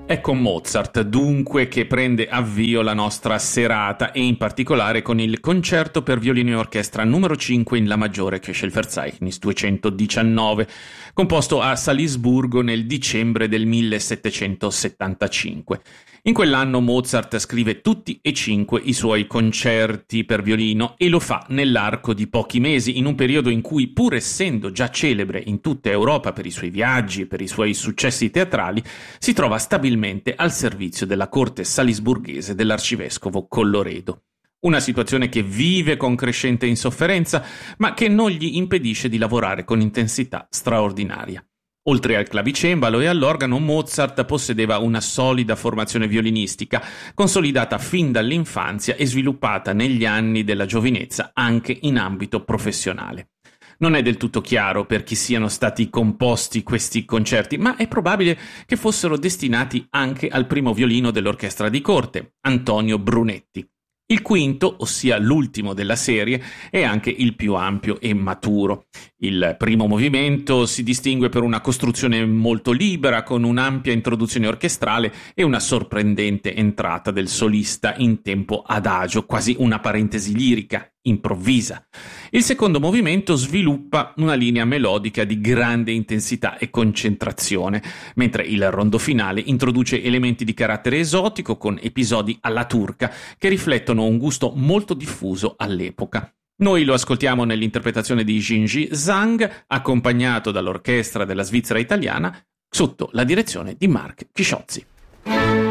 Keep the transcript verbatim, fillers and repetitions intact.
È con Mozart, dunque, che prende avvio la nostra serata, e in particolare con il concerto per violino e orchestra numero cinque in La maggiore Köchel-Verzeichnis duecentodiciannove, composto a Salisburgo nel dicembre del millesettecentosettantacinque. In quell'anno Mozart scrive tutti e cinque i suoi concerti per violino e lo fa nell'arco di pochi mesi, in un periodo in cui, pur essendo già celebre in tutta Europa per i suoi viaggi e per i suoi successi teatrali, si trova stabilmente al servizio della corte salisburghese dell'arcivescovo Colloredo. Una situazione che vive con crescente insofferenza, ma che non gli impedisce di lavorare con intensità straordinaria. Oltre al clavicembalo e all'organo, Mozart possedeva una solida formazione violinistica, consolidata fin dall'infanzia e sviluppata negli anni della giovinezza anche in ambito professionale. Non è del tutto chiaro per chi siano stati composti questi concerti, ma è probabile che fossero destinati anche al primo violino dell'orchestra di corte, Antonio Brunetti. Il quinto, ossia l'ultimo della serie, è anche il più ampio e maturo. Il primo movimento si distingue per una costruzione molto libera, con un'ampia introduzione orchestrale e una sorprendente entrata del solista in tempo adagio, quasi una parentesi lirica, improvvisa. Il secondo movimento sviluppa una linea melodica di grande intensità e concentrazione, mentre il rondo finale introduce elementi di carattere esotico con episodi alla turca che riflettono un gusto molto diffuso all'epoca. Noi lo ascoltiamo nell'interpretazione di Jingyi Zhang, accompagnato dall'orchestra della Svizzera italiana, sotto la direzione di Marc Chisciozzi.